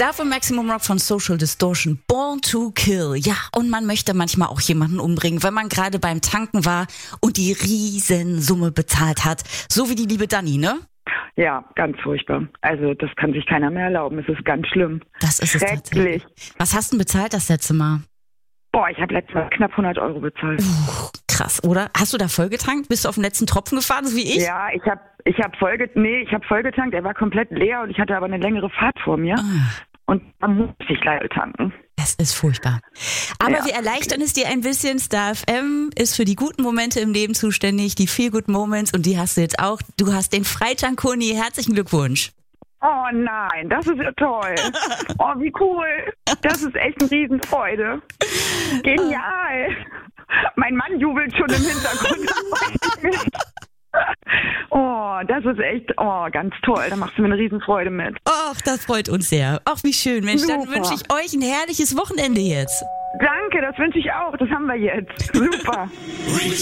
Davon Maximum Rock von Social Distortion, Born to Kill. Ja, und man möchte manchmal auch jemanden umbringen, wenn man gerade beim Tanken war und die Riesensumme bezahlt hat. So wie die liebe Dani, ne? Ja, ganz furchtbar. Also das kann sich keiner mehr erlauben. Es ist ganz schlimm. Das ist es tatsächlich. Was hast du denn bezahlt das letzte Mal? Boah, ich habe letztes Mal knapp 100 € bezahlt. Krass, oder? Hast du da voll getankt? Bist du auf den letzten Tropfen gefahren, so wie ich? Ja, ich hab voll getankt. Er war komplett leer und ich hatte aber eine längere Fahrt vor mir. Und dann musste ich leider tanken. Das ist furchtbar. Aber wir erleichtern es dir ein bisschen. Star FM ist für die guten Momente im Leben zuständig, die Feel Good Moments, und die hast du jetzt auch. Du hast den Freitankoni. Herzlichen Glückwunsch. Oh nein, das ist ja toll. Oh, wie cool. Das ist echt eine Riesenfreude. Genial. Mein Mann jubelt schon im Hintergrund. Oh, das ist echt, ganz toll. Da machst du mir eine Riesenfreude mit. Ach, das freut uns sehr. Ach, wie schön. Mensch, Dann wünsche ich euch ein herrliches Wochenende jetzt. Danke, das wünsche ich auch. Das haben wir jetzt. Super.